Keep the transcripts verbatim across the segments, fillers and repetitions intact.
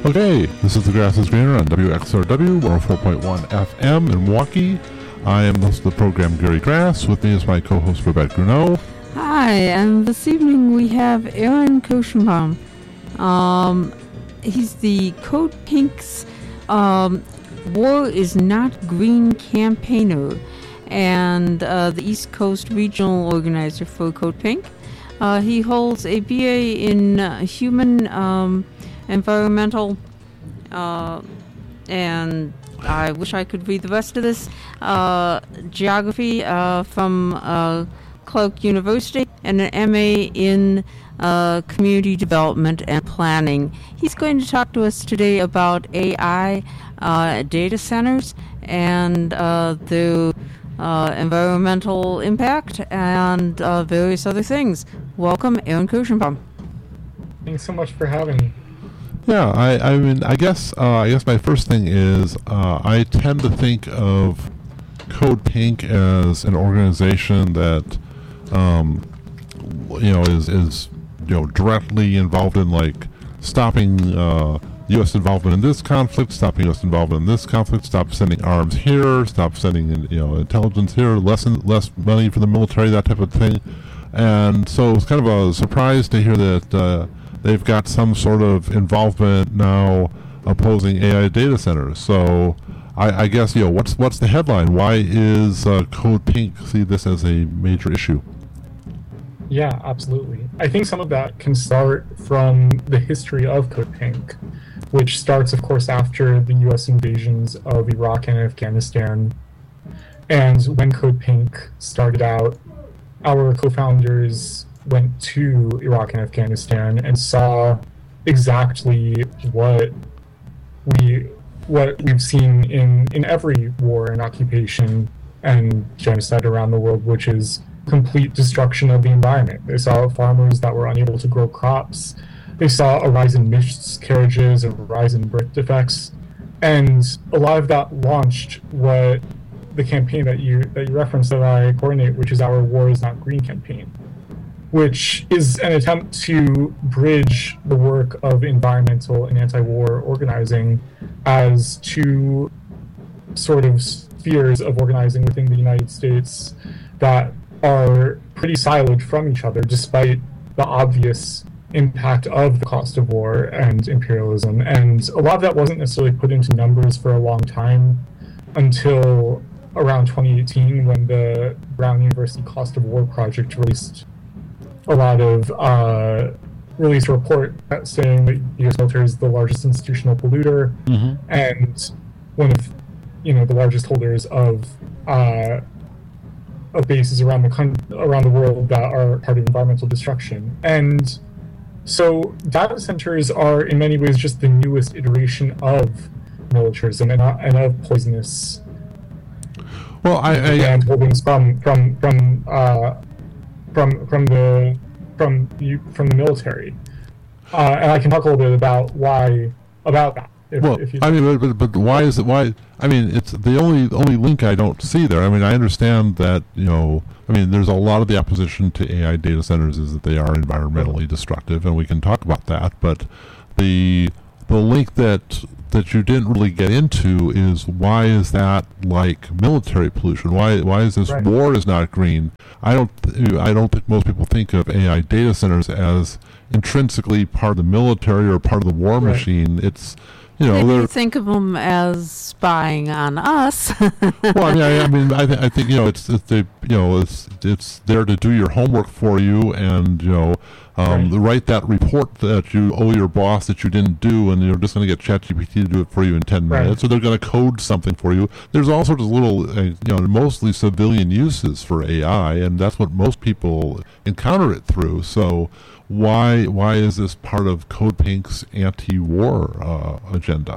Okay, this is The Grass is Greener on W X R W one oh four point one F M in Milwaukee. I am the host of the program, Gary Grass. With me is my co-host, Babette Gruneau. Hi, and this evening we have Aaron Koschenbaum. Um, he's the Code Pink's um, War is Not Green campaigner and uh, the East Coast regional organizer for Code Pink. Uh, he holds a B A in uh, human um, environmental uh, and I wish I could read the rest of this uh, geography uh, from uh, Clark University, and an M A in uh, community development and planning. He's going to talk to us today about A I uh, data centers and uh, their uh, environmental impact and uh, various other things. Welcome, Aaron Koschenbaum. Thanks so much for having me. Yeah, I, I mean, I guess, uh, I guess my first thing is, uh, I tend to think of Code Pink as an organization that, um, you know, is, is, you know, directly involved in, like, stopping, uh, U S involvement in this conflict, stopping U S involvement in this conflict, stop sending arms here, stop sending, you know, intelligence here, less, and, less money for the military, that type of thing. And so it's kind of a surprise to hear that, uh, they've got some sort of involvement now opposing A I data centers. So I, I guess, you know, what's what's the headline? Why is uh, Code Pink see this as a major issue? Yeah, absolutely. I think some of that can start from the history of Code Pink, which starts, of course, after the U S invasions of Iraq and Afghanistan. And when Code Pink started out, our co-founders went to Iraq and Afghanistan and saw exactly what we what we've seen in, in every war and occupation and genocide around the world, which is complete destruction of the environment. They saw farmers that were unable to grow crops. They saw a rise in miscarriages, a rise in birth defects, and a lot of that launched what the campaign that you that you referenced that I coordinate, which is our War is Not Green campaign, which is an attempt to bridge the work of environmental and anti-war organizing as two sort of spheres of organizing within the United States that are pretty siloed from each other, despite the obvious impact of the cost of war and imperialism. And a lot of that wasn't necessarily put into numbers for a long time until around twenty eighteen, when the Brown University Cost of War Project released a lot of uh, released a report saying that the U S military is the largest institutional polluter mm-hmm. and one of, you know, the largest holders of uh, of bases around the con- around the world that are part of environmental destruction. And so data centers are in many ways just the newest iteration of militarism and, uh, and of poisonous well, I, I and holdings from from from. Uh, from from the from you from the military, uh, and I can talk a little bit about why about that. If, well, if you I mean, but, but why is it? Why? I mean, it's the only only link I don't see there. I mean, I understand that, you know. I mean, there's a lot of the opposition to A I data centers is that they are environmentally destructive, and we can talk about that. But the the link that that you didn't really get into is why is that like military pollution? Why why is this right. war is not green? I don't th- I don't think most people think of A I data centers as intrinsically part of the military or part of the war right. machine. It's, you know, they think of them as spying on us. Well, I mean, I, I mean, I, th- I think, you know, it's, it's they, you know, it's it's there to do your homework for you, and, you know, um, right. write that report that you owe your boss that you didn't do, and you're just going to get ChatGPT to do it for you in ten right. minutes, or they're going to code something for you. There's all sorts of little, uh, you know, mostly civilian uses for A I, and that's what most people encounter it through. So why why is this part of Code Pink's anti-war uh, agenda?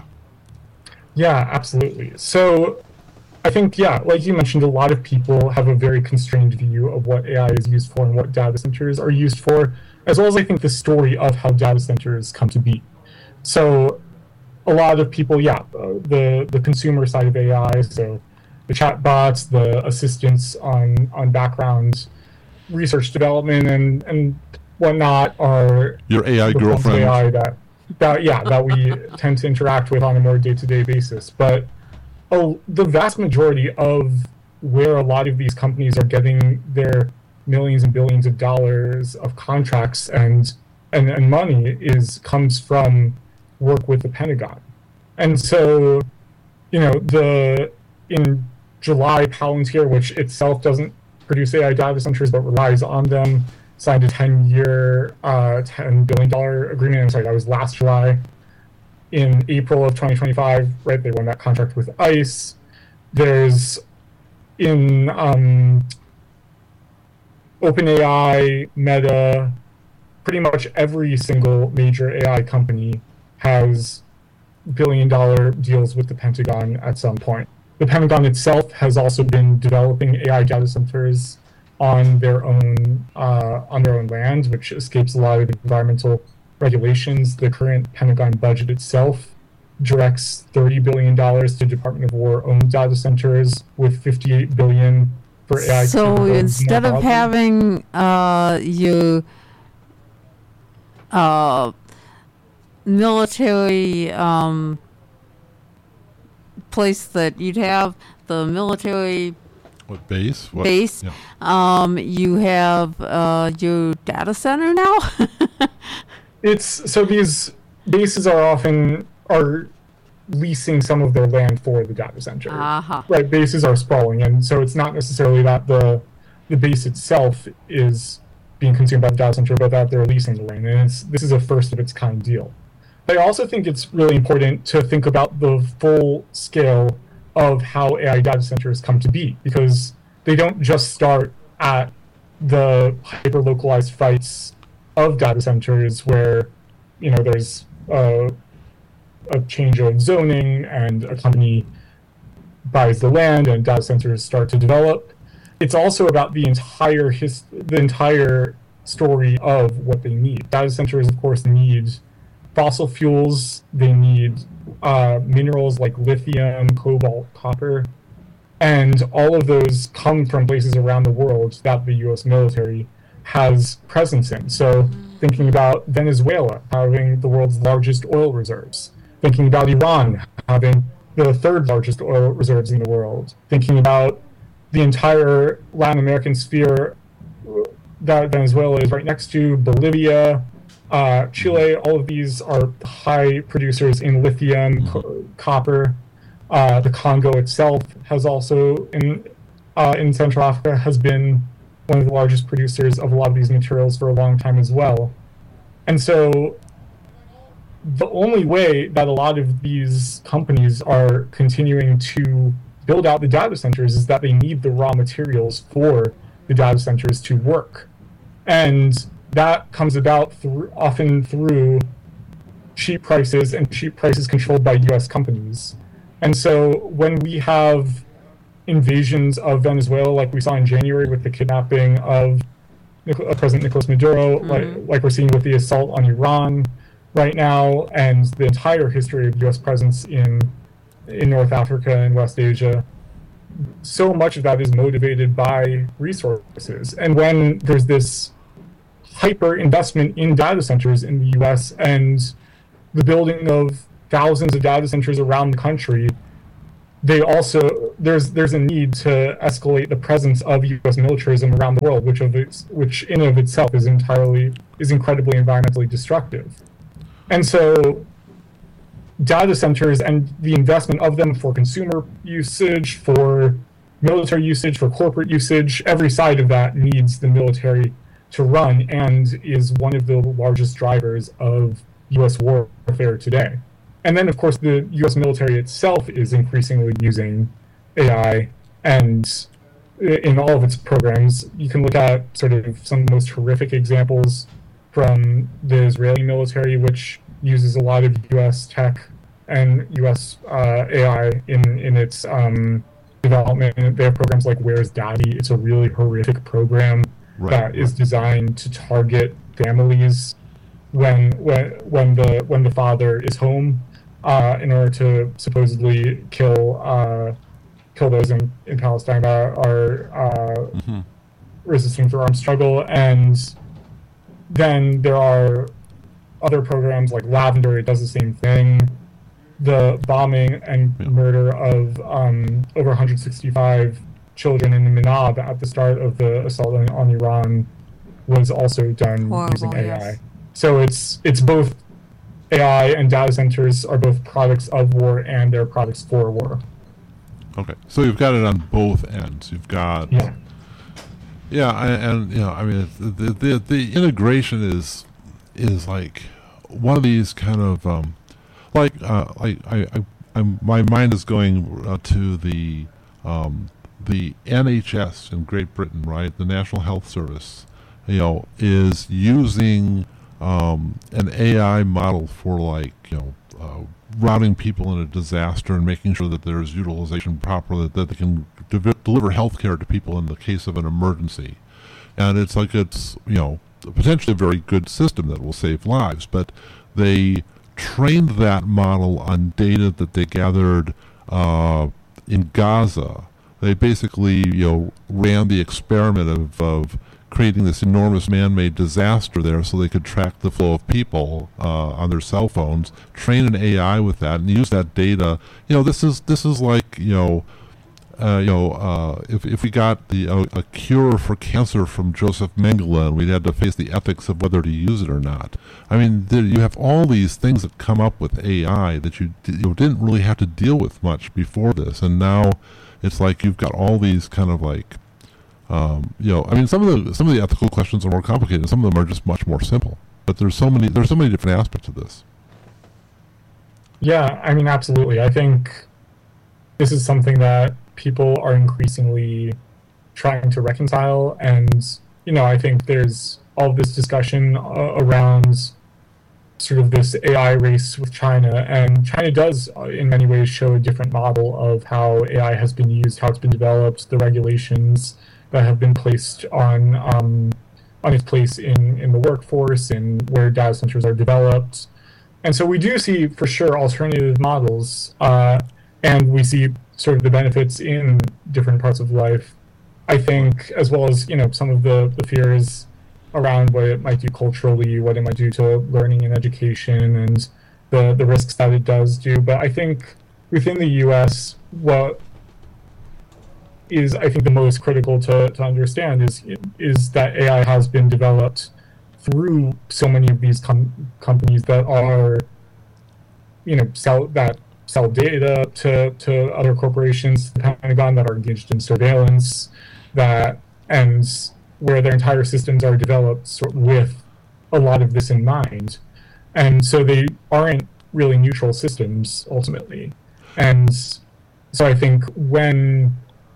Yeah, absolutely. So I think, yeah, like you mentioned, a lot of people have a very constrained view of what A I is used for and what data centers are used for, as well as I think the story of how data centers come to be. So a lot of people, yeah, uh, the, the consumer side of A I, so the chatbots, the assistants on, on background research development and, and whatnot are your A I the girlfriend. A I that that yeah that we tend to interact with on a more day-to-day basis. But oh, the vast majority of where a lot of these companies are getting their millions and billions of dollars of contracts and and, and money is comes from work with the Pentagon. And so, you know, the in July, Palantir, which itself doesn't produce A I data centers but relies on them, signed a ten-year, uh, ten billion dollars agreement. I'm sorry, that was last July. In April of twenty twenty-five, right, they won that contract with ICE. There's in um, OpenAI, Meta, pretty much every single major A I company has billion-dollar deals with the Pentagon at some point. The Pentagon itself has also been developing A I data centers on their own uh, on their own land, which escapes a lot of environmental regulations. The current Pentagon budget itself directs thirty billion dollars to Department of War-owned data centers, with fifty-eight billion dollars for A I. So instead of having uh, you uh, military um, place that you'd have the military what base what, base yeah. um, you have uh, your data center now. It's so these bases are often are leasing some of their land for the data center. Uh-huh. Right, bases are sprawling, and so it's not necessarily that the the base itself is being consumed by the data center, but that they're leasing the land, and it's, this is a first of its kind deal. I also think it's really important to think about the full scale of how A I data centers come to be, because they don't just start at the hyper-localized sites of data centers where, you know, there's a, a change of zoning and a company buys the land and data centers start to develop. It's also about the entire his, the entire story of what they need. Data centers, of course, need fossil fuels. They need uh, minerals like lithium, cobalt, copper, and all of those come from places around the world that the U S military has presence in. So thinking about Venezuela having the world's largest oil reserves, thinking about Iran having the third largest oil reserves in the world, thinking about the entire Latin American sphere that Venezuela is right next to, Bolivia, uh, Chile, all of these are high producers in lithium, co- copper. Uh, the Congo itself has also, in, uh, in Central Africa, has been one of the largest producers of a lot of these materials for a long time as well. And so the only way that a lot of these companies are continuing to build out the data centers is that they need the raw materials for the data centers to work. And that comes about through, often through cheap prices, and cheap prices controlled by U S companies. And so when we have invasions of Venezuela, like we saw in January with the kidnapping of Nic- President Nicolas Maduro, mm-hmm. like, like we're seeing with the assault on Iran right now, and the entire history of U S presence in in North Africa and West Asia, so much of that is motivated by resources. And when there's this hyper investment in data centers in the U S and the building of thousands of data centers around the country, they also there's there's a need to escalate the presence of U S militarism around the world, which of its which in of itself is entirely is incredibly environmentally destructive. And so data centers and the investment of them for consumer usage, for military usage, for corporate usage, every side of that needs the military to run, and is one of the largest drivers of U S warfare today. And then, of course, the U S military itself is increasingly using A I, and in all of its programs, you can look at sort of some of the most horrific examples from the Israeli military, which uses a lot of U S tech and U S uh, A I in, in its um, development. They have programs like Where's Daddy? It's a really horrific program right, that right. is designed to target families when when when the when the father is home, uh, in order to supposedly kill uh, kill those in, in Palestine that are uh, mm-hmm. resisting through armed struggle. And then there are other programs like Lavender, it does the same thing. The bombing and Yeah. murder of um, over one hundred sixty-five children in Manab at the start of the assault on, on Iran was also done Horrible, using A I. yes. So it's it's both A I and data centers are both products of war and they're products for war. Okay, so you've got it on both ends. You've got Yeah. yeah, and, and you know, I mean, it's- the, the the integration is is like one of these kind of um, like uh, like I, I I'm my mind is going uh, to the um, the N H S in Great Britain, right? The National Health Service, you know, is using um, an A I model for like you know. Uh, routing people in a disaster and making sure that there's utilization properly, that they can de- deliver health care to people in the case of an emergency. And it's like it's, you know, potentially a very good system that will save lives, but they trained that model on data that they gathered uh, in Gaza. They basically, you know, ran the experiment of, of creating this enormous man-made disaster there so they could track the flow of people uh, on their cell phones, train an A I with that, and use that data. You know, this is this is like, you know, uh, you know, uh, if if we got the uh, a cure for cancer from Joseph Mengele, and we'd had to face the ethics of whether to use it or not. I mean, there, you have all these things that come up with A I that you, d- you didn't really have to deal with much before this, and now it's like you've got all these kind of like. Um, you know, I mean, some of the some of the ethical questions are more complicated. Some of them are just much more simple. But there's so many there's so many different aspects of this. Yeah, I mean, absolutely. I think this is something that people are increasingly trying to reconcile. And, you know, I think there's all this discussion uh, around sort of this A I race with China. And China does, uh, in many ways, show a different model of how A I has been used, how it's been developed, the regulations that have been placed on um, on its place in, in the workforce and where data centers are developed. And so we do see, for sure, alternative models, uh, and we see sort of the benefits in different parts of life. I think, as well as, you know, some of the, the fears around what it might do culturally, what it might do to learning and education, and the, the risks that it does do. But I think within the U S, what is, I think, the most critical to, to understand is is that A I has been developed through so many of these com- companies that are, you know, sell that sell data to, to other corporations, the Pentagon, that are engaged in surveillance, that and where their entire systems are developed sort of with a lot of this in mind, and so they aren't really neutral systems ultimately, and so I think when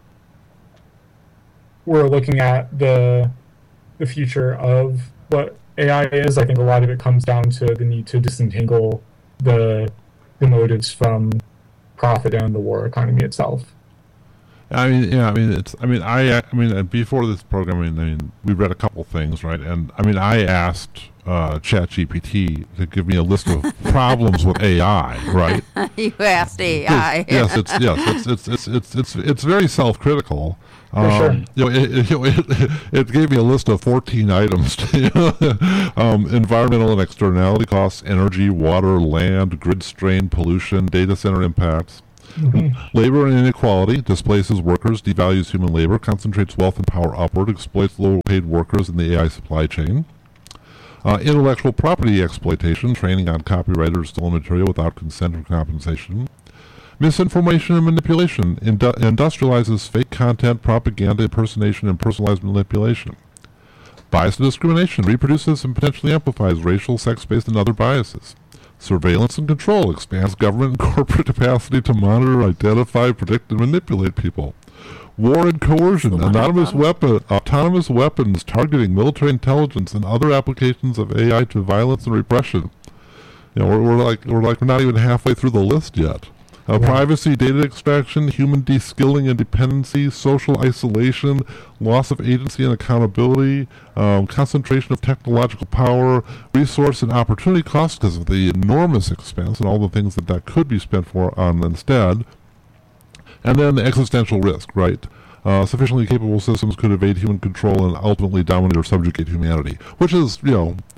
we're looking at the the future of what A I is, I think a lot of it comes down to the need to disentangle the the motives from profit and the war economy itself. I mean, yeah, I mean, it's, I mean, I, I mean, uh, before this program, I mean, I mean, we read a couple things, right? And I mean, I asked uh, ChatGPT to give me a list of problems with A I, right? You asked A I. yes, it's yes, it's it's it's it's it's, it's very self-critical. Um, For sure. You know, it, it, you know, it, it gave me a list of fourteen items: um, environmental and externality costs, energy, water, land, grid strain, pollution, data center impacts. Mm-hmm. Labor and inequality displaces workers, devalues human labor, concentrates wealth and power upward, exploits low-paid workers in the A I supply chain. Uh, intellectual property exploitation, training on copyrighted or stolen material without consent or compensation. Misinformation and manipulation, indu- industrializes fake content, propaganda, impersonation, and personalized manipulation. Bias and discrimination, reproduces and potentially amplifies racial, sex-based, and other biases. Surveillance and control expands government and corporate capacity to monitor, identify, predict, and manipulate people. War and coercion, anonymous weapon, autonomous weapons targeting military intelligence and other applications of A I to violence and repression. You know, we're, we're like we're like we're not even halfway through the list yet. Uh, Yeah. Privacy, data extraction, human de-skilling and dependency, social isolation, loss of agency and accountability, um, concentration of technological power, resource and opportunity costs because of the enormous expense and all the things that that could be spent for on instead. And then the existential risk, right? Uh, sufficiently capable systems could evade human control and ultimately dominate or subjugate humanity, which is, you know,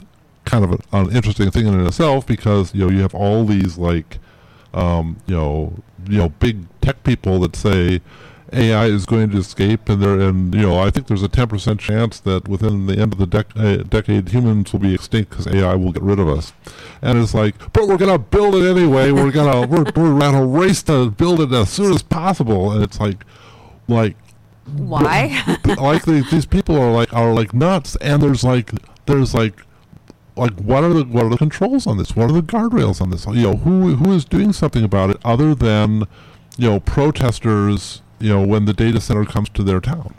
kind of a, an interesting thing in itself, because you know you have all these like um, you know you know big tech people that say A I is going to escape, and there, and you know, I think there's a ten percent chance that within the end of the dec- uh, decade, humans will be extinct because A I will get rid of us. And it's like, but we're gonna build it anyway. We're gonna we're we're gonna race to build it as soon as possible. And it's like, like, why? like the, these people are like are like nuts. And there's like there's like. Like what are the what are the controls on this? What are the guardrails on this? You know, who who is doing something about it other than, you know, protesters, you know, when the data center comes to their town?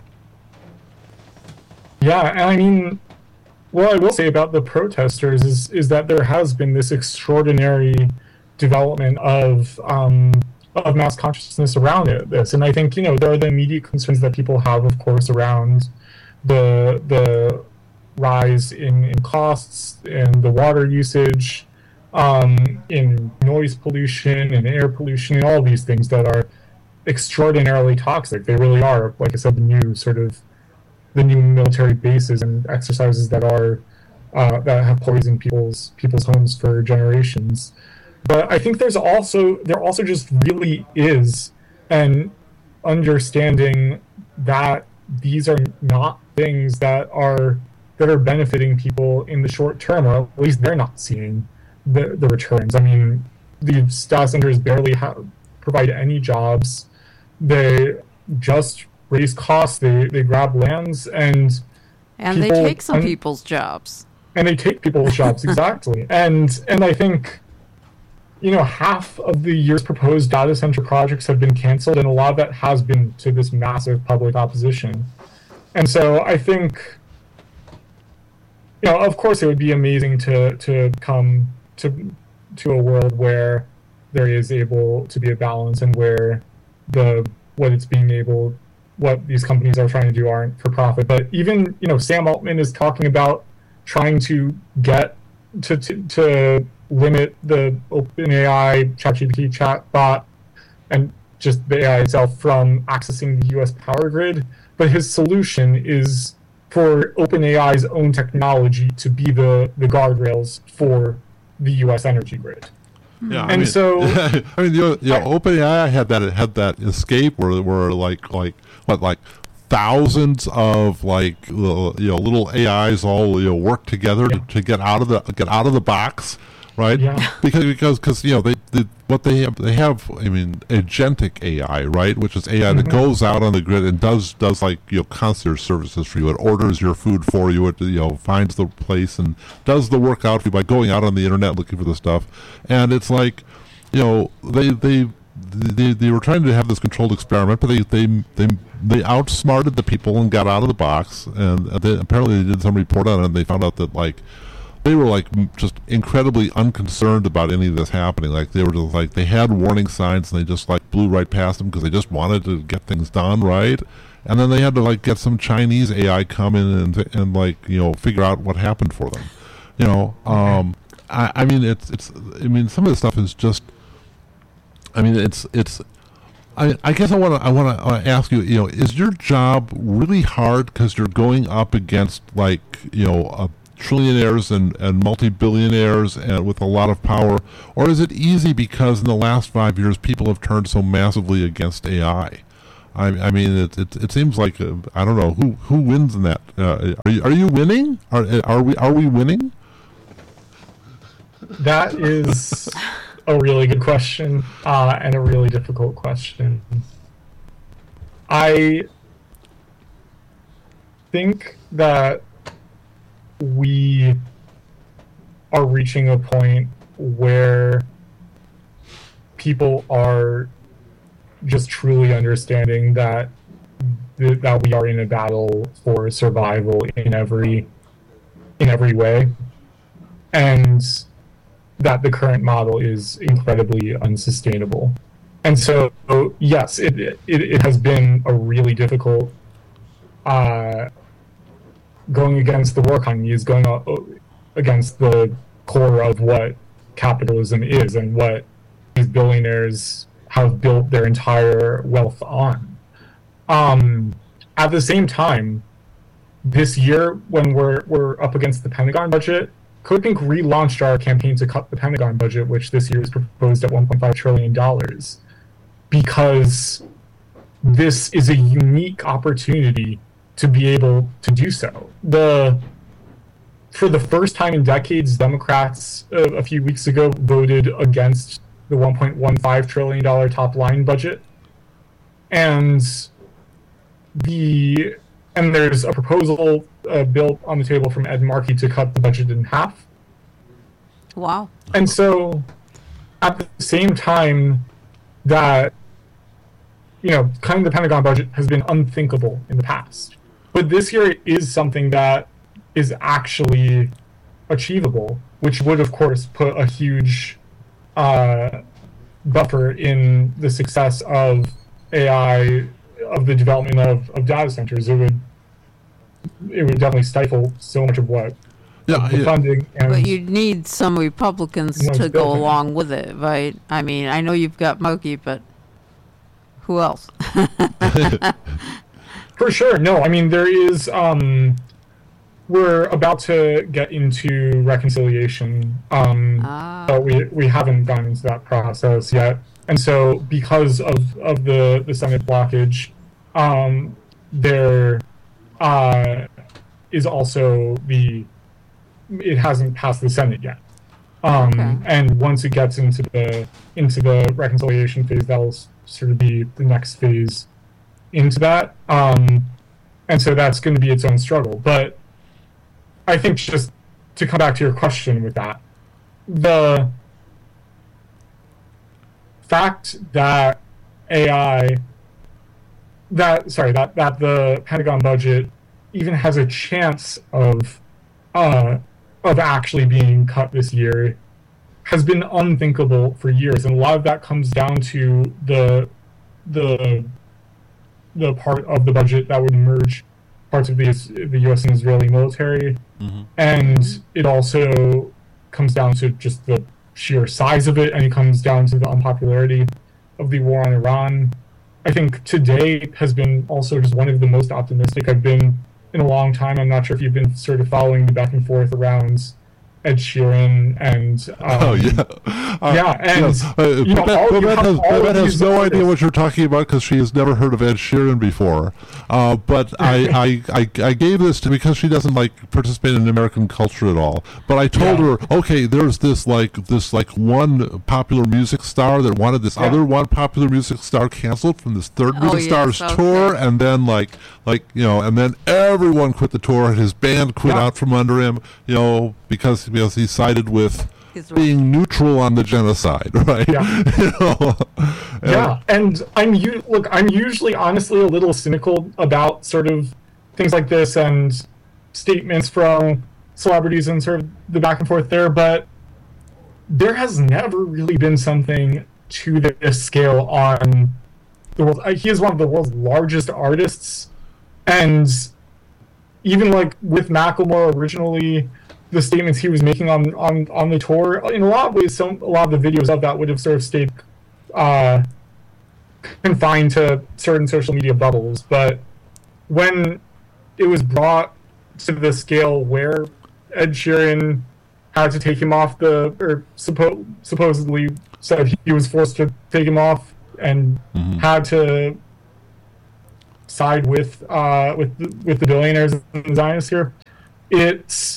Yeah, and I mean, what I will say about the protesters is is that there has been this extraordinary development of um, of mass consciousness around it, this, and I think, you know, there are the immediate concerns that people have, of course, around the the rise in, in costs, in the water usage, um, in noise pollution and air pollution, and all these things that are extraordinarily toxic. They really are, like I said, the new sort of the new military bases and exercises that are uh, that have poisoned people's people's homes for generations. But I think there's also there also just really is an understanding that these are not things that are that are benefiting people in the short term, or at least they're not seeing the, the returns. I mean, the data centers barely ha- provide any jobs. They just raise costs. They they grab lands, and and they take some un- people's jobs. And they take people's jobs, exactly. And and I think, you know, half of the year's proposed data center projects have been canceled, and a lot of that has been to this massive public opposition. And so I think, you know, of course, it would be amazing to to come to to a world where there is able to be a balance, and where the what it's being able, what these companies are trying to do aren't for profit. But even, you know, Sam Altman is talking about trying to get to to, to limit the OpenAI ChatGPT chatbot and just the A I itself from accessing the U S power grid. But his solution is for OpenAI's own technology to be the, the guardrails for the U S energy grid. Yeah, I and mean, so I mean, you know, OpenAI had that had that escape where where like like what like thousands of like you know little A Is all you know work together yeah. to, to get out of the get out of the box, right? Yeah. Because because because you know they, they what they have they have I mean agentic A I, right, which is A I mm-hmm. that goes out on the grid and does does like you know concierge services for you. It orders your food for you. It you know finds the place and does the work out for you by going out on the internet looking for the stuff. And it's like, you know, they they they, they were trying to have this controlled experiment, but they they they they outsmarted the people and got out of the box. And they, apparently they did some report on it, and they found out that like they were like just incredibly unconcerned about any of this happening. Like they were just like they had warning signs and they just like blew right past them because they just wanted to get things done right. And then they had to like get some Chinese A I come in and and like you know figure out what happened for them. You know, um, I, I mean it's it's I mean some of the stuff is just. I mean it's it's. I, I guess I want to I want to ask you. You know, is your job really hard because you're going up against like you know a trillionaires and, and multi-billionaires and with a lot of power, or is it easy because in the last five years people have turned so massively against A I? I, I mean, it, it it seems like uh, I don't know who who wins in that. Uh, are you are you winning? Are are we are we winning? That is a really good question uh, and a really difficult question. I think that we are reaching a point where people are just truly understanding that th- that we are in a battle for survival in every in every way, and that the current model is incredibly unsustainable. And so, yes, it it, it has been a really difficult uh, going against the war economy is going against the core of what capitalism is and what these billionaires have built their entire wealth on. Um, at the same time, this year when we're we're up against the Pentagon budget, Code Pink relaunched our campaign to cut the Pentagon budget, which this year is proposed at one point five trillion dollars, because this is a unique opportunity to be able to do so. The For the first time in decades, Democrats uh, a few weeks ago voted against the one point one five trillion dollars top line budget. And the and there's a proposal uh, bill on the table from Ed Markey to cut the budget in half. Wow. And so at the same time that, you know, cutting the Pentagon budget has been unthinkable in the past. But this year it is something that is actually achievable, which would, of course, put a huge uh, buffer in the success of A I, of the development of, of data centers. It would it would definitely stifle so much of what Yeah, the yeah. funding and But you'd need some Republicans No, to it's go building. along with it, right? I mean, I know you've got Markey, but who else? For sure. No, I mean, there is, um, we're about to get into reconciliation, um, Ah. but we, we haven't gone into that process yet. And so because of, of the, the Senate blockage, um, there uh, is also the, it hasn't passed the Senate yet. Um, Okay. And once it gets into the, into the reconciliation phase, that'll s- sort of be the next phase into that. Um, and so that's going to be its own struggle. But I think just to come back to your question with that, the fact that A I, that, sorry, that, that the Pentagon budget even has a chance of, uh, of actually being cut this year has been unthinkable for years. And a lot of that comes down to the, the, the part of the budget that would merge parts of the, the U S and Israeli military. Mm-hmm. And it also comes down to just the sheer size of it, and it comes down to the unpopularity of the war on Iran. I think today has been also just one of the most optimistic I've been in a long time. I'm not sure if you've been sort of following the back and forth around Ed Sheeran and um, Oh yeah, uh, yeah, and yes. Uh, you know, Babette, all- you Babette have has, all of Babette has these no idea artists. what you're talking about because she has never heard of Ed Sheeran before. Uh, but I, I, I, I gave this to because she doesn't like participate in American culture at all. But I told Yeah. her, okay, there's this like this like one popular music star that wanted this Yeah. other one popular music star canceled from this third Oh, music yes, star's okay. tour, and then like like you know, and then everyone quit the tour, and his band quit Yeah. out from under him, you know, because because he sided with Israel. being neutral on the genocide, right? Yeah. You know? Yeah, and I'm u- look, I'm usually honestly a little cynical about sort of things like this and statements from celebrities and sort of the back and forth there, but there has never really been something to this scale on the world. uh, He is one of the world's largest artists, and even like with Macklemore originally, the statements he was making on on on the tour, in a lot of ways, some a lot of the videos of that would have sort of stayed uh, confined to certain social media bubbles. But when it was brought to the scale where Ed Sheeran had to take him off the, or suppo- supposedly said he was forced to take him off and Mhm. had to side with uh, with the, with the billionaires and the Zionists here, it's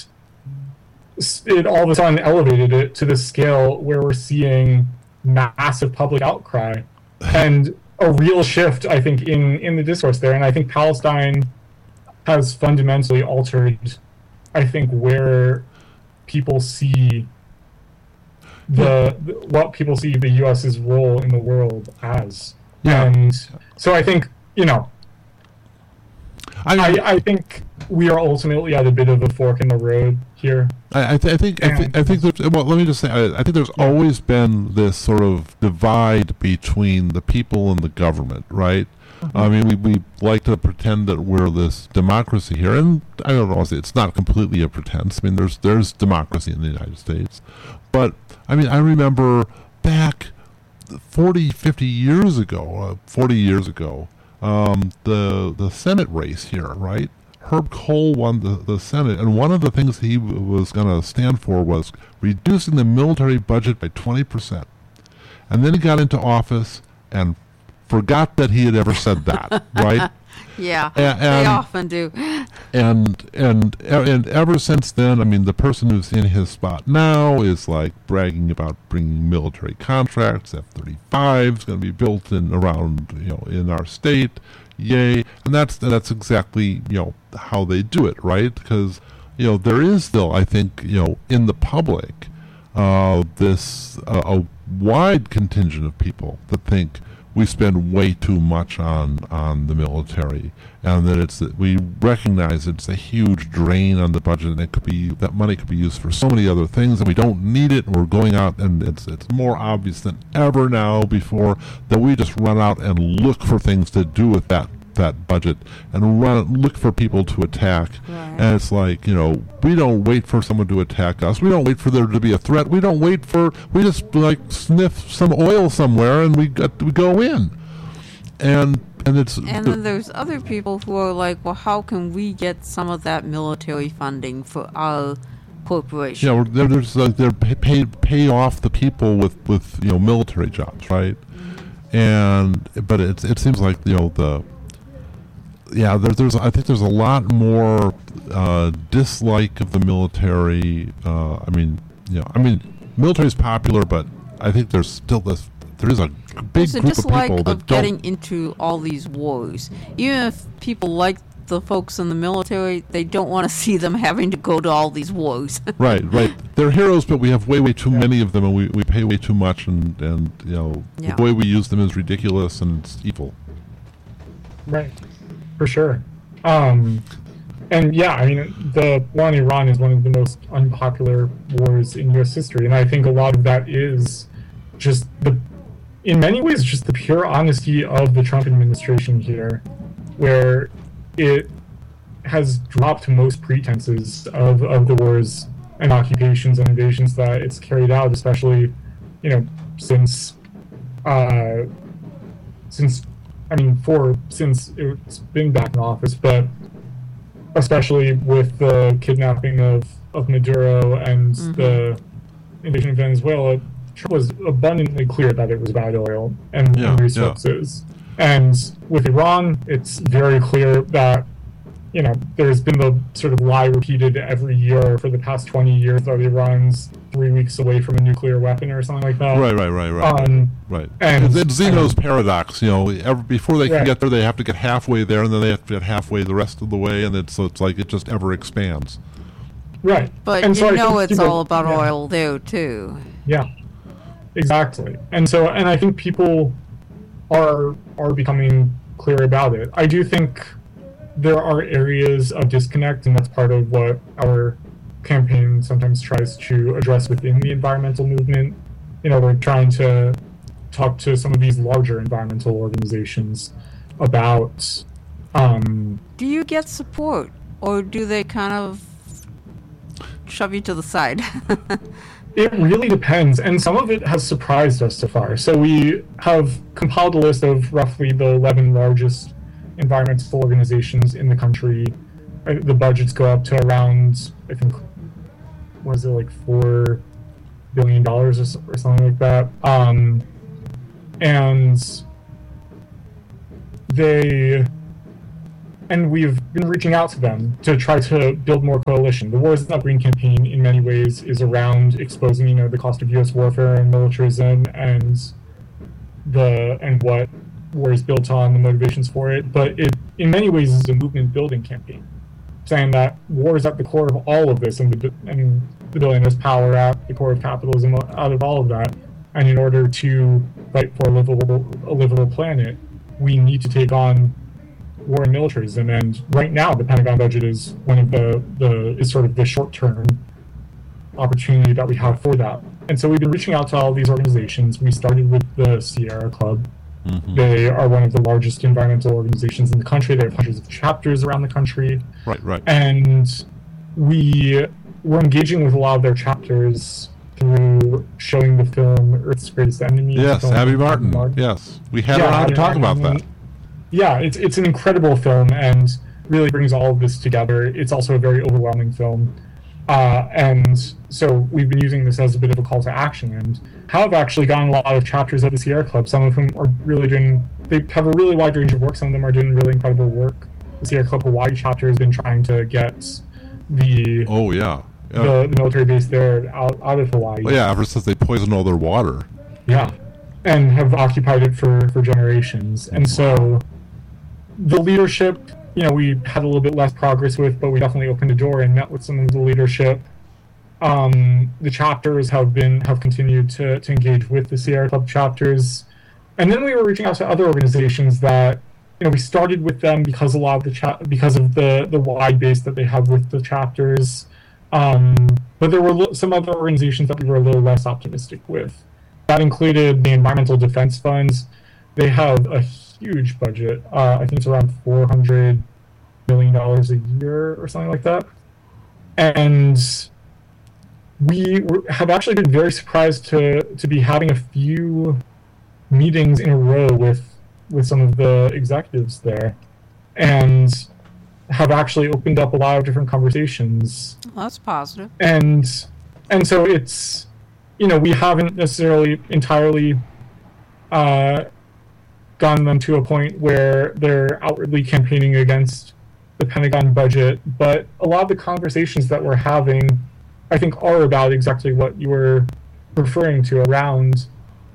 it all of a sudden elevated it to the scale where we're seeing massive public outcry and a real shift, I think, in, in the discourse there. And I think Palestine has fundamentally altered, I think, where people see the, the what people see the U S's role in the world as. Yeah. And so I think, you know, I, I, I think we are ultimately at a bit of a fork in the road here. I, I, th- I think I, th- I think there's well. Let me just say I, I think there's always been this sort of divide between the people and the government, right? I mean, we, we like to pretend that we're this democracy here, and I don't know. It's not completely a pretense. I mean, there's there's democracy in the United States, but I mean, I remember back forty, fifty years ago, uh, forty years ago, um, the the Senate race here, right? Herb Kohl won the, the Senate, and one of the things he w- was going to stand for was reducing the military budget by twenty percent. And then he got into office and forgot that he had ever said that, right? Yeah, and, they and, often do. And, and and ever since then, I mean, the person who's in his spot now is like bragging about bringing military contracts. F thirty-five is going to be built in around, you know, in our state. Yay. And that's that's exactly, you know, how they do it, right? Because, you know, there is still, I think, you know, in the public, uh, this uh, a wide contingent of people that think we spend way too much on on the military, and that it's we recognize it's a huge drain on the budget, and it could be that money could be used for so many other things, and we don't need it. And we're going out, and it's it's more obvious than ever now before that we just run out and look for things to do with that that budget and run look for people to attack. Right. And it's like, you know, we don't wait for someone to attack us. We don't wait for there to be a threat. We don't wait for we just like sniff some oil somewhere and we got, we go in. And and it's And then there's other people who are like, well, how can we get some of that military funding for our corporation? yeah, they're, they're just like they're pay, pay pay off the people with, with you know military jobs, right? Mm-hmm. And but it it seems like, you know, the yeah, there, there's I think there's a lot more uh, dislike of the military. Uh, I mean, you know, I mean, military is popular, but I think there's still this. There is a big There's a group of dislike people that of getting don't. into all these wars. Even if people like the folks in the military, they don't want to see them having to go to all these wars. Right, right. They're heroes, but we have way, way too many of them, and we, we pay way too much, and, and you know, Yeah. the way we use them is ridiculous and it's evil. Right, for sure. Um, and yeah, I mean, the war in Iran is one of the most unpopular wars in U S history, and I think a lot of that is just the, in many ways, just the pure honesty of the Trump administration here, where it has dropped most pretenses of, of the wars and occupations and invasions that it's carried out, especially, you know, since, uh, since, I mean, for, since it's been back in office, but especially with the kidnapping of, of Maduro and Mhm. the invasion of Venezuela, Trump was abundantly clear that it was about oil and, Yeah, and yeah. resources. And with Iran, it's very clear that, you know, there's been the sort of lie repeated every year for the past twenty years that Iran's three weeks away from a nuclear weapon or something like that. Right, right, right, right. Um, right. and- it's, it's Zeno's paradox, you know, every, before they can Right. get there, they have to get halfway there, and then they have to get halfway the rest of the way, and it's, so it's like it just ever expands. Right. But And so you I know think it's people- all about yeah. oil there, too. Yeah, exactly. And so, and I think people are are becoming clear about it. I do think there are areas of disconnect, and that's part of what our campaign sometimes tries to address within the environmental movement. You know, we're trying to talk to some of these larger environmental organizations about. Um, Do you get support, or do they kind of shove you to the side? It really depends, and some of it has surprised us so far. So we have compiled a list of roughly the eleven largest environmental organizations in the country. Uh, The budgets go up to around, I think, was it like four billion dollars or, so- or something like that? Um, and they, and we've been reaching out to them to try to build more coalition. The War Is Not Green campaign, in many ways, is around exposing, you know, the cost of U S warfare and militarism, and the and what war is built on, the motivations for it. But it, in many ways, is a movement-building campaign, saying that war is at the core of all of this, and the and the billionaire's power at the core of capitalism, out of all of that. And in order to fight for a livable a livable planet, we need to take on war and militarism. And right now, the Pentagon budget is one of the, the is sort of the short-term opportunity that we have for that. And so we've been reaching out to all these organizations. We started with the Sierra Club. Mm-hmm. They are one of the largest environmental organizations in the country. They have hundreds of chapters around the country. Right, right. And we were engaging with a lot of their chapters through showing the film Earth's Greatest Enemy. Yes, film Abby Abby Martin. Yes, we had Yeah, her on to Abby talk about Martin. that. Yeah, it's it's an incredible film, and really brings all of this together. It's also a very overwhelming film. Uh, and so we've been using this as a bit of a call to action, and have actually gotten a lot of chapters of the Sierra Club, some of whom are really doing, they have a really wide range of work, some of them are doing really incredible work. The Sierra Club Hawaii chapter has been trying to get the Oh, yeah. yeah. the, the military base there out, out of Hawaii. Well, yeah, ever since they poisoned all their water. Yeah, and have occupied it for, for generations. And so the leadership, you know, we had a little bit less progress with, but we definitely opened a door and met with some of the leadership. Um, the chapters have been have continued to, to engage with the Sierra Club chapters. And then we were reaching out to other organizations that, you know, we started with them because a lot of the cha- because of the, the wide base that they have with the chapters. Um, but there were lo- some other organizations that we were a little less optimistic with. That included the Environmental Defense Funds. They have a huge budget. Uh, I think it's around four hundred million dollars a year or something like that. And we were, have actually been very surprised to, to be having a few meetings in a row with, with some of the executives there, and have actually opened up a lot of different conversations. Well, that's positive. And and so it's, you know, we haven't necessarily entirely uh, gotten them to a point where they're outwardly campaigning against the Pentagon budget, but a lot of the conversations that we're having, I think, are about exactly what you were referring to around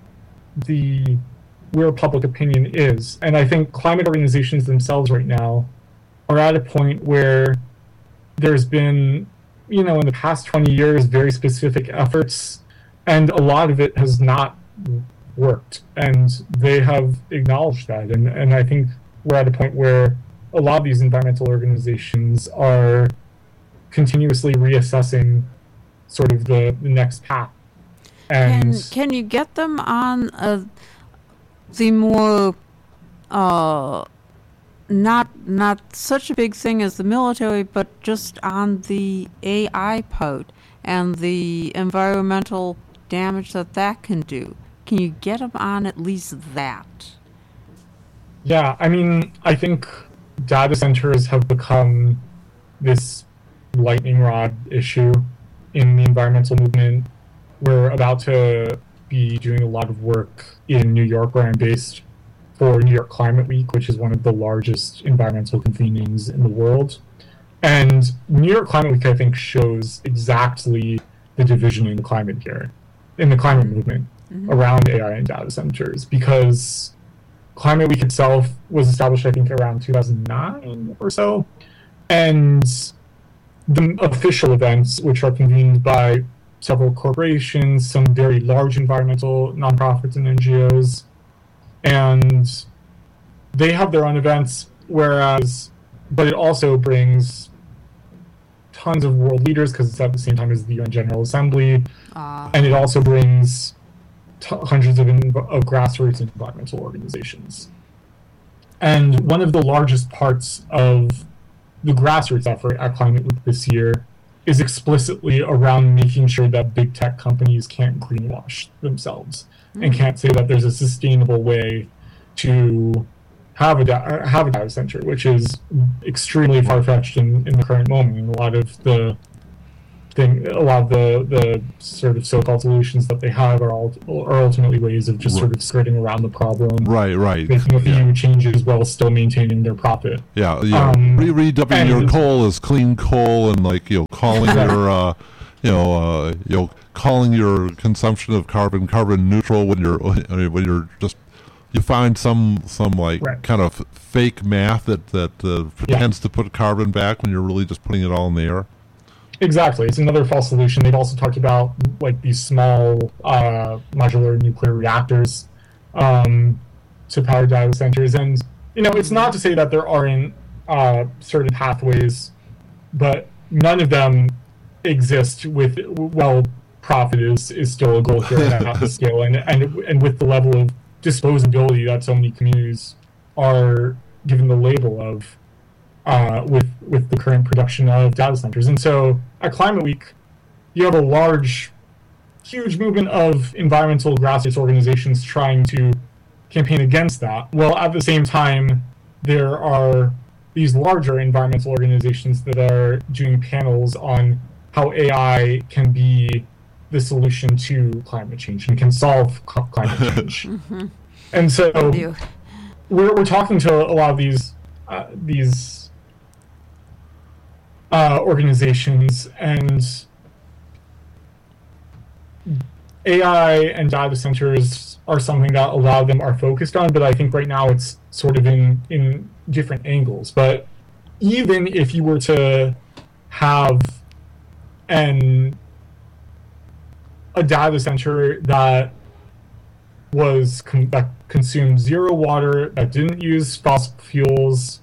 the where public opinion is. And I think climate organizations themselves right now are at a point where there's been, you know, in the past twenty years, very specific efforts, and a lot of it has not worked. And they have acknowledged that. And, and I think we're at a point where a lot of these environmental organizations are continuously reassessing sort of the, the next path. And Can, can you get them on a, the more, uh, not not such a big thing as the military, but just on the A I part and the environmental damage that that can do? Can you get them on at least that? Yeah, I mean, I think data centers have become this lightning rod issue in the environmental movement. We're about to be doing a lot of work in New York, where I'm based, for New York Climate Week, which is one of the largest environmental convenings in the world. And New York Climate Week, I think, shows exactly the division in the climate here, in the climate movement, mm-hmm. around A I and data centers, because Climate Week itself was established, I think, around two thousand nine or so, and the official events, which are convened by several corporations, some very large environmental nonprofits and N G Os, and they have their own events, whereas, but it also brings tons of world leaders, because it's at the same time as the U N General Assembly, uh. and it also brings t- hundreds of, in- of grassroots environmental organizations. And one of the largest parts of the grassroots effort at Climate Week this year is explicitly around making sure that big tech companies can't greenwash themselves, mm-hmm. and can't say that there's a sustainable way to have a, da- have a data center, which is extremely far-fetched in, in the current moment. And a lot of the thing, a lot of the, the sort of so-called solutions that they have are, all, are ultimately ways of just right. sort of skirting around the problem. Right, right. Making a few yeah. changes while still maintaining their profit. Yeah, yeah. Um, Re- redubbing your coal as clean coal, and like, you know, calling your, uh, you know, uh, you know, calling your consumption of carbon carbon neutral when you're when you're just you find some some like right. kind of fake math that that uh, pretends yeah. to put carbon back when you're really just putting it all in the air. Exactly, it's another false solution. They've also talked about like these small uh, modular nuclear reactors um, to power data centers, and you know, it's not to say that there aren't uh, certain pathways, but none of them exist with, well, profit is, is still a goal here at the scale, and and and with the level of disposability that so many communities are given the label of. Uh, with with the current production of data centers. And so at Climate Week, you have a large, huge movement of environmental grassroots organizations trying to campaign against that. Well, at the same time, there are these larger environmental organizations that are doing panels on how A I can be the solution to climate change and can solve cl- climate change. Mm-hmm. And so You. we're, we're talking to a lot of these uh, these uh, organizations, and A I and data centers are something that a lot of them are focused on, but I think right now it's sort of in, in different angles. But even if you were to have an a data center that was con- that consumed zero water, that didn't use fossil fuels,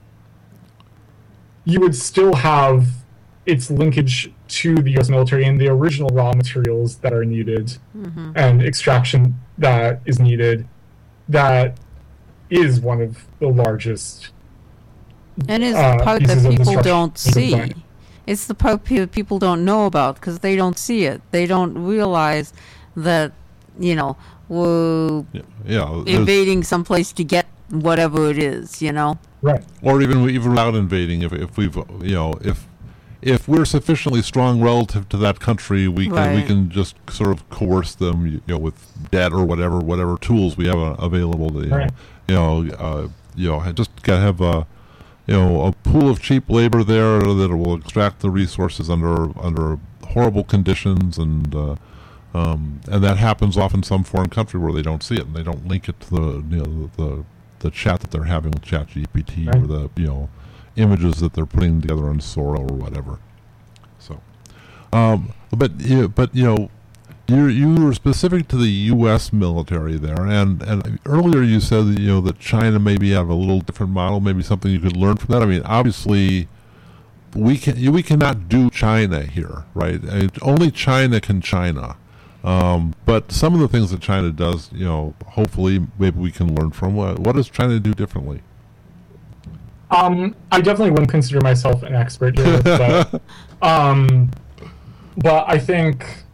you would still have its linkage to the U S military and the original raw materials that are needed Mm-hmm. and extraction that is needed. That is one of the largest. And it's uh, the part pieces that of people destruction don't of the see. planet. It's the part pe- people don't know about because they don't see it. They don't realize that, you know, we're Yeah, yeah there's- invading someplace to get whatever it is, you know? Right. or even even without invading, if if we've you know if if we're sufficiently strong relative to that country, we can we Right. can just sort of coerce them, you know, with debt or whatever whatever tools we have uh, available to you Right. know you know uh, you know ha- just gotta have a you know a pool of cheap labor there that will extract the resources under under horrible conditions, and uh, um, and that happens off in some foreign country where they don't see it and they don't link it to the you know the the chat that they're having with ChatGPT Right. or the you know images that they're putting together on Sora or whatever. So, um, but yeah, but you know, you you were specific to the U S military there, and and earlier you said that, you know that China maybe have a little different model, maybe something you could learn from that. I mean, obviously, we can we cannot do China here, right? I mean, only China can China. Um, but some of the things that China does, you know, hopefully maybe we can learn from. What, what does China do differently? Um, I definitely wouldn't consider myself an expert here, but um, but I think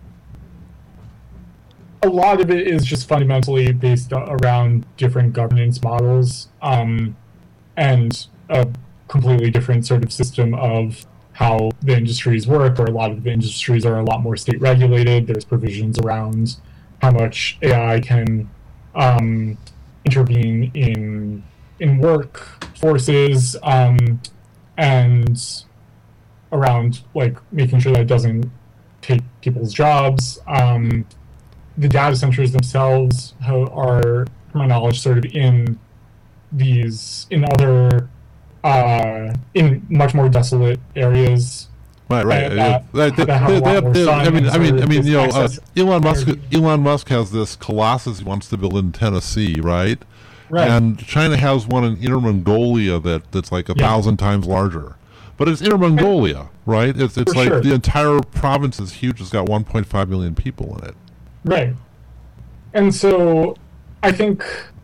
a lot of it is just fundamentally based a- around different governance models, um, and a completely different sort of system of how the industries work, or a lot of the industries are a lot more state regulated. There's provisions around how much A I can um, intervene in in work forces, um, and around like making sure that it doesn't take people's jobs. Um, the data centers themselves ha- are, to my knowledge, sort of in these in other uh, in much more desolate areas. Right, right. And, Uh, uh, they- they- that have a they- lot they have- more they- sun I mean, and I mean, sort I of mean, you know, this uh, access Elon Musk. energy. Elon Musk has this Colossus he wants to build in Tennessee, right? Right. And China has one in Inner Mongolia that that's like a Yeah. thousand times larger. But it's Inner Mongolia, right? It's it's For like sure. the entire province is huge. It's got one point five million people in it. Right. And so I think,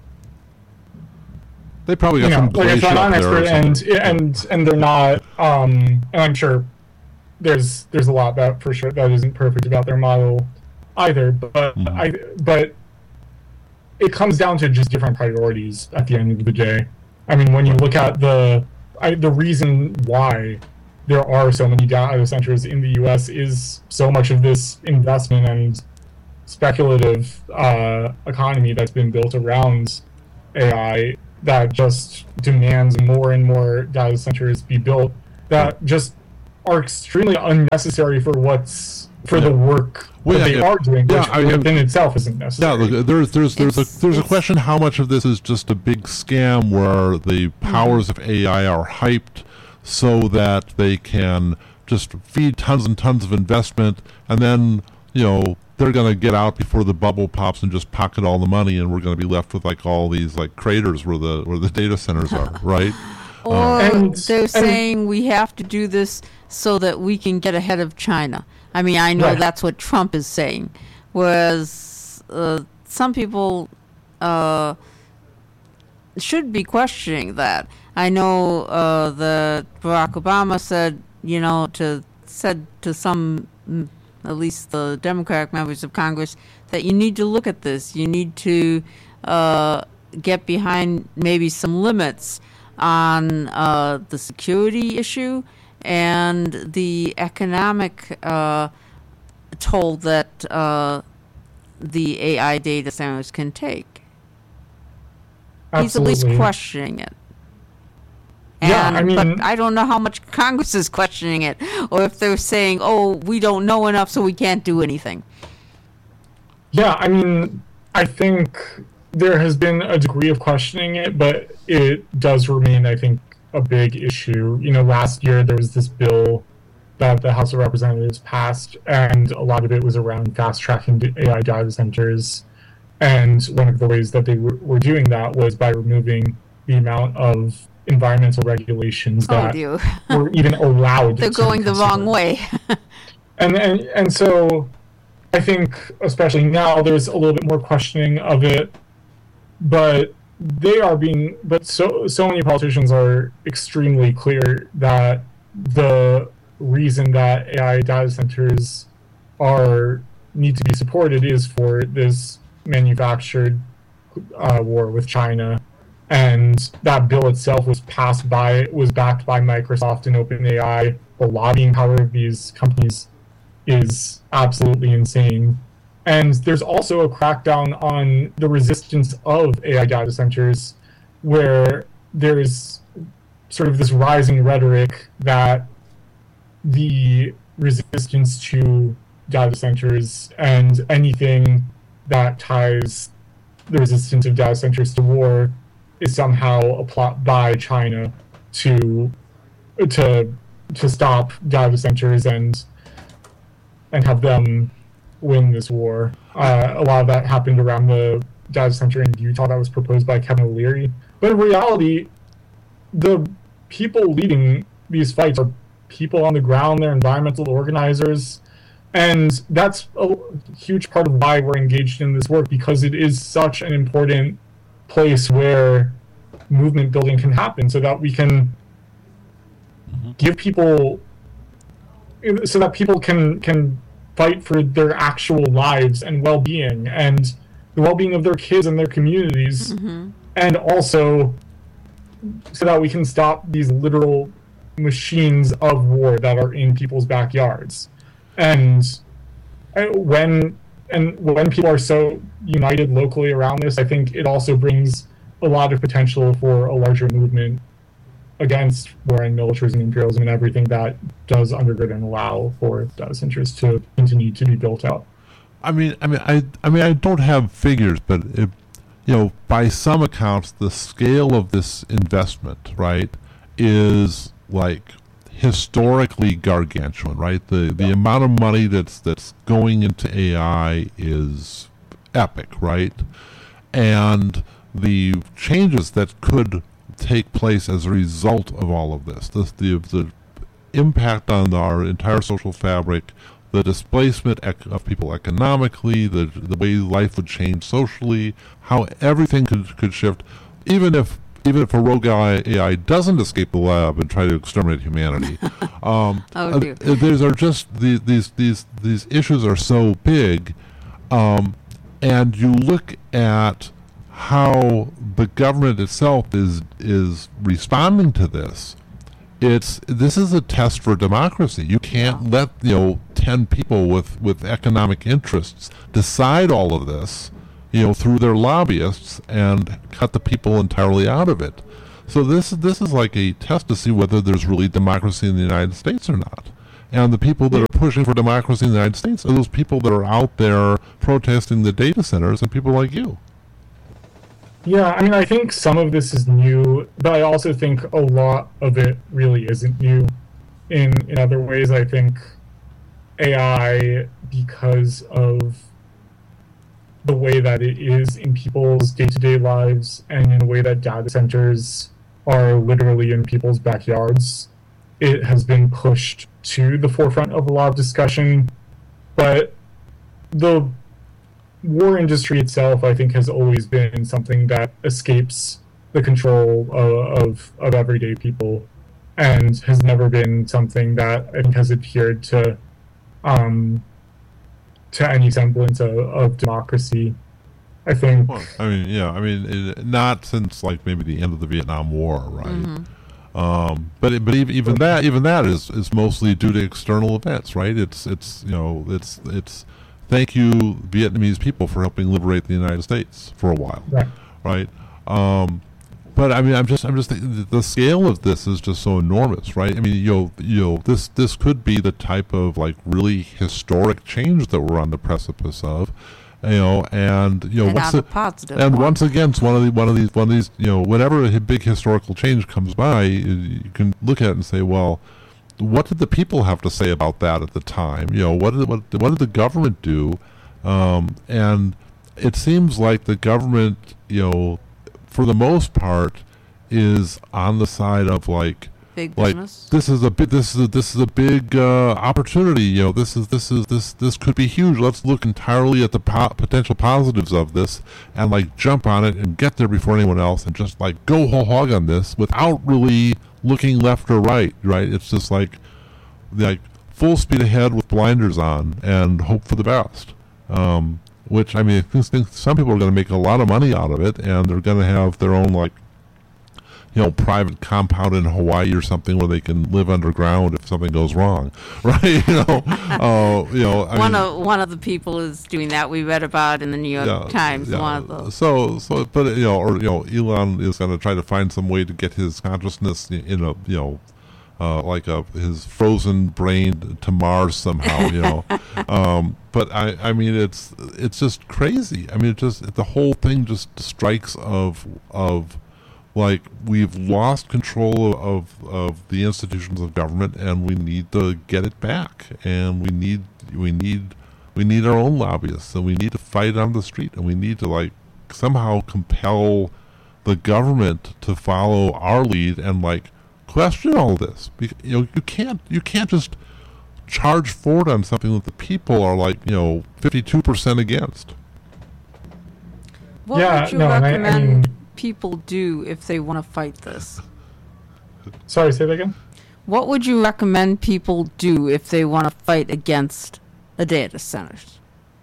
They probably got you know, some like I glacier said, I'm up an there or expert, and something. and and they're not. Um, and I'm sure there's there's a lot that for sure that isn't perfect about their model either. But Mhm. I but it comes down to just different priorities at the end of the day. I mean, when you look at the I, the reason why there are so many data centers in the U S is so much of this investment and speculative uh, economy that's been built around A I that just demands more and more data centers be built that just are extremely unnecessary for what's for the work Well, that yeah, they yeah. are doing, Yeah, which I- I- within itself isn't Yeah, necessary. look, there's there's there's a It's- there's a it's- question how much of this is just a big scam where the powers of A I are hyped so that they can just feed tons and tons of investment, and then you know they're going to get out before the bubble pops and just pocket all the money, and we're going to be left with like all these like craters where the where the data centers are, right? Or And- they're and- saying we have to do this so that we can get ahead of China. I mean, I know Right. that's what Trump is saying. Whereas uh, some people uh, should be questioning that. I know uh, that Barack Obama said, you know, to said to some, mm, at least the Democratic members of Congress, that you need to look at this. You need to uh, get behind maybe some limits on uh, the security issue and the economic uh, toll that uh, the A I data centers can take. Absolutely. He's at least questioning it. And, yeah, I mean, but I don't know how much Congress is questioning it, or if they're saying, "Oh, we don't know enough, so we can't do anything." Yeah, I mean, I think there has been a degree of questioning it, but it does remain, I think, a big issue. You know, last year there was this bill that the House of Representatives passed, and a lot of it was around fast-tracking A I data centers. And one of the ways that they w- were doing that was by removing the amount of environmental regulations Oh, that dear. were even allowed. They're to going be the wrong considered. way. And, and and so I think, especially now, there's a little bit more questioning of it, but they are being, but so so many politicians are extremely clear that the reason that A I data centers are need to be supported is for this manufactured uh, war with China, and that bill itself was passed by was backed by Microsoft and OpenAI. The lobbying power of these companies is absolutely insane. And there's also a crackdown on the resistance of A I data centers, where there's sort of this rising rhetoric that the resistance to data centers and anything that ties the resistance of data centers to war is somehow a plot by China to to to stop data centers and and have them win this war. Uh, a lot of that happened around the data center in Utah that was proposed by Kevin O'Leary. But in reality, the people leading these fights are people on the ground, they're environmental organizers. And that's a huge part of why we're engaged in this work, because it is such an important place where movement building can happen, so that we can mm-hmm. give people, so that people can can fight for their actual lives and well-being and the well-being of their kids and their communities, mm-hmm. and also so that we can stop these literal machines of war that are in people's backyards. And when and when people are so united locally around this, I think it also brings a lot of potential for a larger movement against war and militarism and imperialism and everything that does undergird and allow for data centers to continue to be built out. I mean, I mean, I, I mean, I don't have figures, but it, you know, by some accounts, the scale of this investment, right, is like historically gargantuan, right? The the yeah. amount of money that's that's going into A I is epic, right? And the changes that could take place as a result of all of this, the the, the impact on our entire social fabric, the displacement ec- of people economically, the the way life would change socially, how everything could could shift, even if even if a rogue A I doesn't escape the lab and try to exterminate humanity. um, oh, dear. uh, these are just the, these these these issues are so big, um, and you look at how the government itself is is responding to this. It's this is a test for democracy. You can't yeah. let you know ten people with, with economic interests decide all of this, you know, through their lobbyists and cut the people entirely out of it. So this this is like a test to see whether there's really democracy in the United States or not. And the people that are pushing for democracy in the United States are those people that are out there protesting the data centers and people like you. Yeah, I mean, I think some of this is new, but I also think a lot of it really isn't new. In in other ways, I think A I, because of the way that it is in people's day-to-day lives and in a way that data centers are literally in people's backyards, it has been pushed to the forefront of a lot of discussion. But the war industry itself, I think, has always been something that escapes the control of, of, of everyday people, and has never been something that I think has adhered to um, to any semblance of, of democracy. I think. Well, I mean, yeah, I mean, it, not since like maybe the end of the Vietnam War, right? Mm-hmm. Um, but it, but even, even that even that is, is mostly due to external events, right? It's it's you know it's it's thank you Vietnamese people for helping liberate the United States for a while, right? Right. Um, but I mean, I'm just I'm just thinking the scale of this is just so enormous, right? I mean, you know, you know, this this could be the type of like really historic change that we're on the precipice of. You know, and you know, and, once the, and one. once again, it's one of the one of these one of these. You know, whenever a big historical change comes by, you can look at it and say, well, what did the people have to say about that at the time? You know, what did what, what did the government do? Um, and it seems like the government, you know, for the most part, is on the side of like. Big like business. this is a big this is a, this is a big uh, opportunity. You know, this is this is this this could be huge. Let's look entirely at the po- potential positives of this and like jump on it and get there before anyone else and just like go whole hog on this without really looking left or right. Right? It's just like like full speed ahead with blinders on and hope for the best. Um, which I mean, I think some people are going to make a lot of money out of it, and they're going to have their own like. You know, private compound in Hawaii or something where they can live underground if something goes wrong, right? You know, uh, you know. I one mean, of one of the people is doing that. We read about in the New York yeah, Times. yeah. One of those. So, so, but you know, or you know, Elon is going to try to find some way to get his consciousness in a, you know, uh, like a his frozen brain to Mars somehow, you know. um, but I, I mean, it's it's just crazy. I mean, it just the whole thing just strikes of of. Like, we've lost control of of the institutions of government, and we need to get it back. And we need we need we need our own lobbyists, and we need to fight on the street, and we need to like somehow compel the government to follow our lead and like question all this. Be- you know, you can't you can't just charge forward on something that the people are like you know fifty-two percent against. What yeah, would you no, recommend? I, I mean, people do if they want to fight this? Sorry, say that again? What would you recommend people do if they want to fight against the data centers?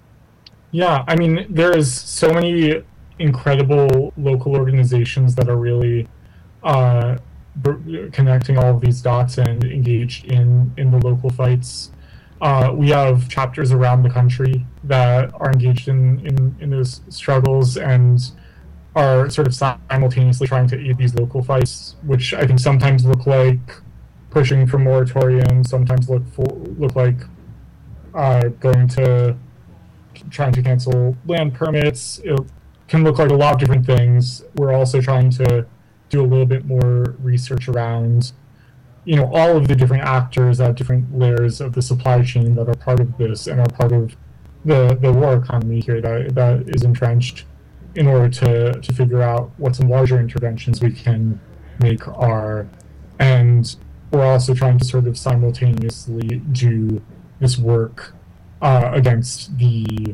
Yeah, I mean, there is so many incredible local organizations that are really uh, b- connecting all of these dots and engaged in, in the local fights. Uh, we have chapters around the country that are engaged in, in, in those struggles and are sort of simultaneously trying to aid these local fights, which I think sometimes look like pushing for moratorium, sometimes look for look like uh, going to trying to cancel land permits. It can look like a lot of different things. We're also trying to do a little bit more research around, you know, all of the different actors at different layers of the supply chain that are part of this and are part of the the war economy here that that is entrenched, in order to, to figure out what some larger interventions we can make are. And we're also trying to sort of simultaneously do this work uh, against the,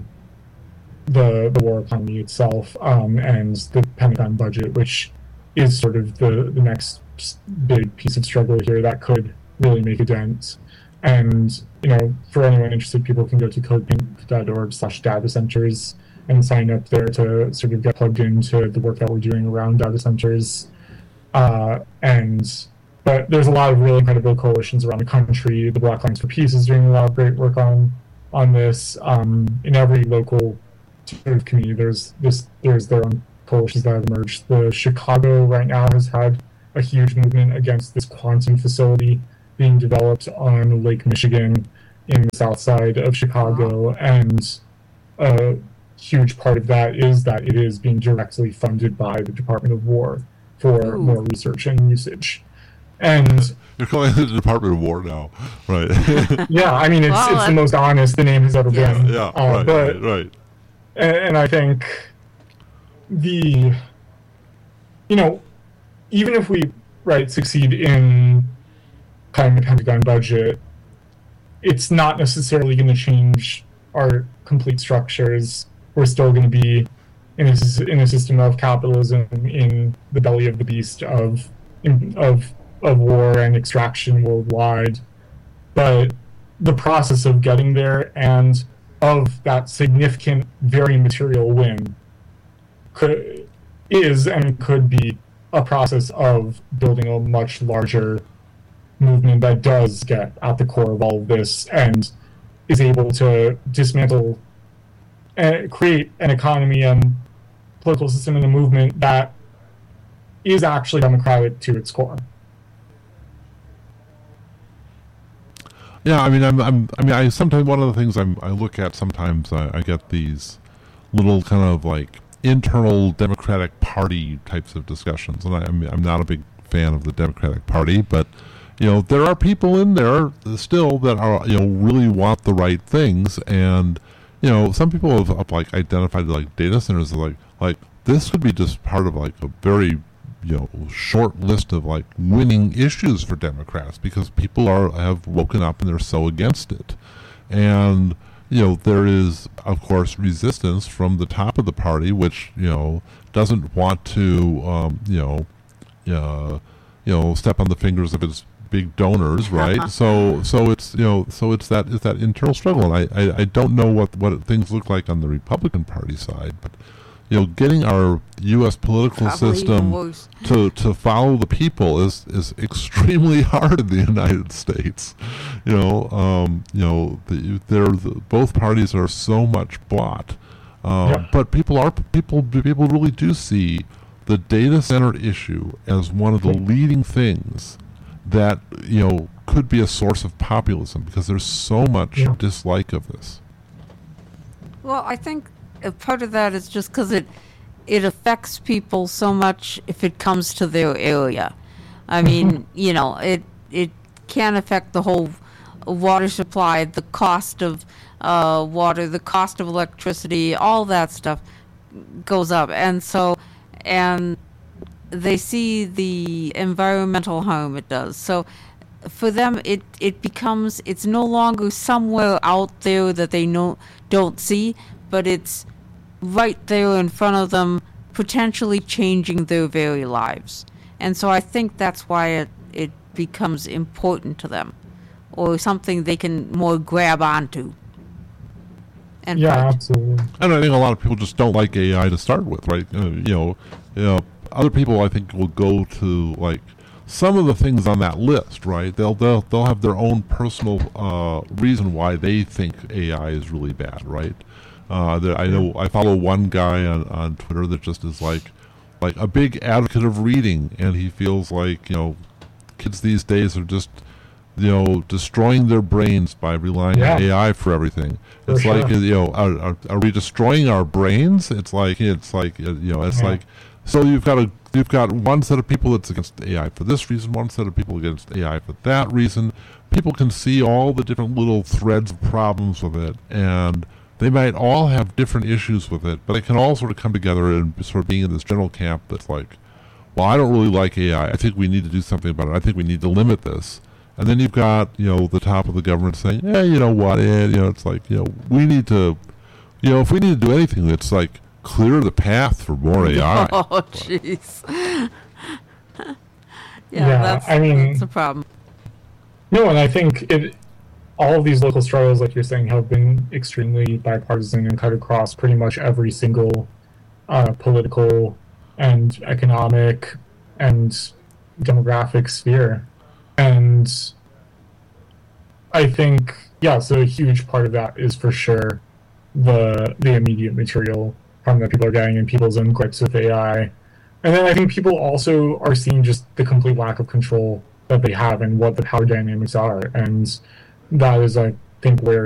the the war economy itself um, and the Pentagon budget, which is sort of the, the next big piece of struggle here that could really make a dent. And, you know, for anyone interested, people can go to codepink.org slash data centers and sign up there to sort of get plugged into the work that we're doing around data centers. Uh, and but there's a lot of really incredible coalitions around the country. The Black Lines for Peace is doing a lot of great work on on this. Um, in every local sort of community, there's this there's their own coalitions that have emerged. The Chicago right now has had a huge movement against this quantum facility being developed on Lake Michigan in the south side of Chicago, and uh, huge part of that is that it is being directly funded by the Department of War for Ooh. more research and usage. And you're calling it the Department of War now, right? yeah, I mean, it's Well, it's uh, the most honest the name has ever yeah. been. Yeah, Uh, right, but, right, right. And, and I think the, you know, even if we, right, succeed in cutting the Pentagon budget, it's not necessarily going to change our complete structures. We're still going to be in a, in a system of capitalism, in the belly of the beast of of of war and extraction worldwide. But the process of getting there and of that significant, very material win could, is and could be a process of building a much larger movement that does get at the core of all of this and is able to dismantle and create an economy and political system and a movement that is actually democratic to its core. Yeah, I mean, I'm, I'm, I mean, I sometimes one of the things I'm, I look at sometimes I, I get these little kind of like internal Democratic Party types of discussions, and I, I'm, I'm not a big fan of the Democratic Party, but you know, there are people in there still that are, you know, really want the right things, and you know, some people have, have like identified like data centers as like like this could be just part of like a very, you know, short list of like winning issues for Democrats because people are have woken up and they're so against it, and you know, there is of course resistance from the top of the party, which you know doesn't want to um, you know uh, you know step on the fingers of its big donors, right? so so it's you know so it's that it's that internal struggle, and I, I, I don't know what what things look like on the Republican Party side, but you know, getting our U S political Probably system to, to follow the people is, is extremely hard in the United States. You know, um, you know, the, they're the, both parties are so much bought, uh, yeah. but people are people people really do see the data center issue as one of the leading things that you know could be a source of populism because there's so much yeah. dislike of this. Well, I think a part of that is just because it it affects people so much if it comes to their area. I mean, you know, it it can affect the whole water supply, the cost of uh, water, the cost of electricity, all that stuff goes up, and so and they see the environmental harm it does. So for them, it it becomes it's no longer somewhere out there that they no don't see, but it's right there in front of them, potentially changing their very lives. And so I think that's why it, it becomes important to them, or something they can more grab onto. And yeah, fight. absolutely. And I think a lot of people just don't like A I to start with, right? Uh, you know, you know, other people I think will go to like some of the things on that list, right? They'll they'll they'll have their own personal uh, reason why they think A I is really bad, right? Uh, that I know I follow one guy on, on Twitter that just is like like a big advocate of reading, and he feels like, you know, kids these days are just, you know, destroying their brains by relying Yeah. on A I for everything. For It's sure. like, you know, are, are, are we destroying our brains? It's like it's like uh, you know, it's Yeah. like so you've got a you've got one set of people that's against A I for this reason, one set of people against A I for that reason. People can see all the different little threads of problems with it, and they might all have different issues with it, but it can all sort of come together and sort of being in this general camp that's like, well, I don't really like A I. I think we need to do something about it. I think we need to limit this. And then you've got, you know, the top of the government saying, yeah, you know what, eh, you know, it's like, you know, we need to, you know, if we need to do anything, it's like clear the path for more A I. Oh, jeez. yeah, Yeah, that's, I mean- that's a problem. No, and I think it. All of these local struggles, like you're saying, have been extremely bipartisan and cut across pretty much every single uh, political and economic and demographic sphere. And I think, yeah, so a huge part of that is for sure the the immediate material harm that people are getting and people's own grips with A I. And then I think people also are seeing just the complete lack of control that they have and what the power dynamics are. And that is, I think, where